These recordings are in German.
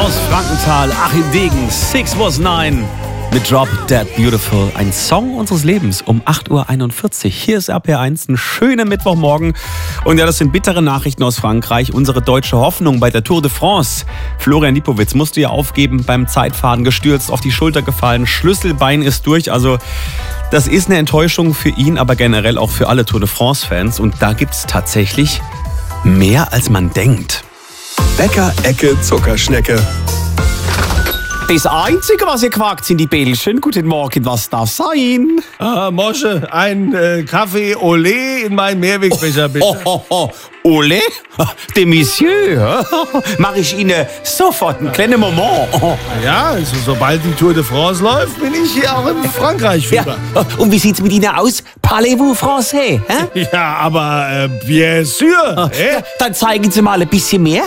Aus Frankenthal, Achim Degen, 6 was 9 mit Drop Dead Beautiful. Ein Song unseres Lebens um 8.41 Uhr. Hier ist RPR1, einen schönen Mittwochmorgen. Und ja, das sind bittere Nachrichten aus Frankreich. Unsere deutsche Hoffnung bei der Tour de France. Florian Lipowitz musste ja aufgeben, beim Zeitfahren gestürzt, auf die Schulter gefallen, Schlüsselbein ist durch. Also das ist eine Enttäuschung für ihn, aber generell auch für alle Tour de France-Fans. Und da gibt es tatsächlich mehr, als man denkt. Bäcker, Ecke, Zuckerschnecke. Das Einzige, was ihr quakt, sind die Bällchen. Guten Morgen, was darf sein? Mosche, ein Kaffee Olé in meinen Mehrwegbecher, bitte. Olé? De Monsieur? Mach ich Ihnen sofort einen kleinen Moment. Ja, also sobald die Tour de France läuft, bin ich hier auch in Frankreich Fieber. Ja. Und wie sieht's mit Ihnen aus? Parlez-vous français? Hä? Ja, aber bien sûr. Dann zeigen Sie mal ein bisschen mehr.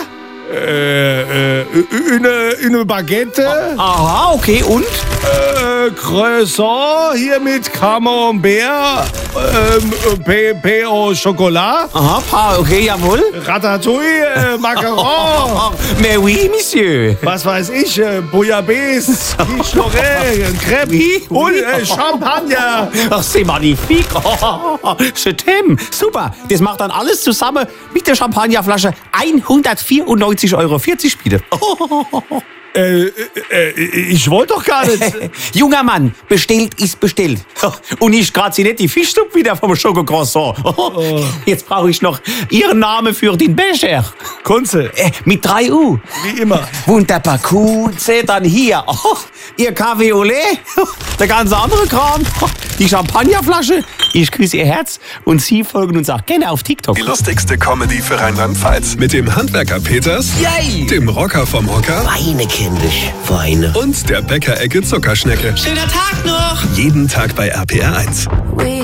Eine Baguette. Aha, okay, und? Croissant hier mit Camembert, Pain au Chocolat. Aha, okay, jawohl. Ratatouille, Macaron. Mais oui, Monsieur. Was weiß ich, Bouillabaisse, Quiche Lorraine, Crepe und Champagner. Ach, c'est magnifique. Je t'aime. Super. Das macht dann alles zusammen mit der Champagnerflasche 194,40 Euro bitte. Ich wollte doch gar nicht. Junger Mann, bestellt ist bestellt. Und ich grad sie nicht die Fischsuppe wieder vom Schokocroissant. Jetzt brauche ich noch Ihren Namen für den Becher. Kunze. Mit 3 U. Wie immer. Wunderbar, Kunze, dann hier. Ihr Kaffee Olé, der ganze andere Kram, die Champagnerflasche. Ich küsse Ihr Herz und Sie folgen uns auch gerne auf TikTok. Die lustigste Comedy für Rheinland-Pfalz. Mit dem Handwerker Peters, Yay! dem Rocker vom Hocker Weine, kindisch, Weine. und der Bäcker-Ecke Zuckerschnecke. Schöner Tag noch! Jeden Tag bei RPR1.